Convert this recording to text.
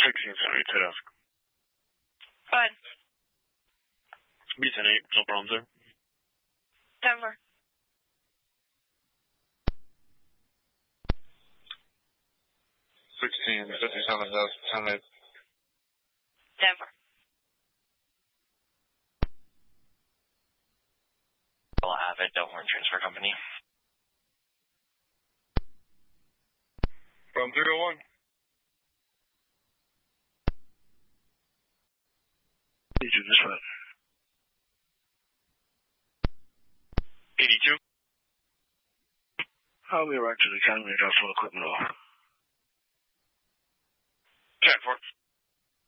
1670 to desk. Go ahead. B-10-8, no problem, sir. Denver. 1657 desk, 10-8. Denver. I'll have it, Delhorn Transfer Company. From 301. Did you just what? 82. I'll be right to the academy and drop some equipment off.